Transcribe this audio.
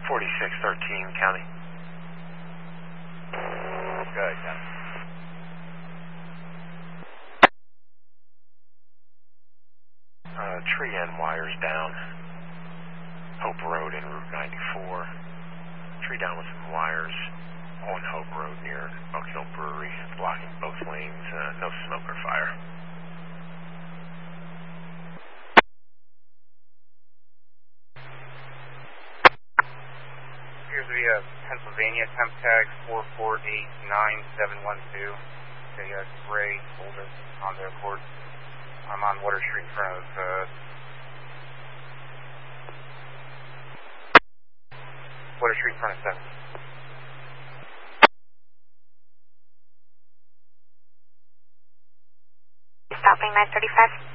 4613 County. Good, County. Tree end wires down. Hope Road and Route 94. Tree down with some wires on Hope Road near Oak Hill Brewery, blocking both lanes. No smoke or fire. Here's the Pennsylvania temp tag 4489712. A gray folder on the Accord. I'm on Water Street in front of Water Street in front of 7. Stopping 935.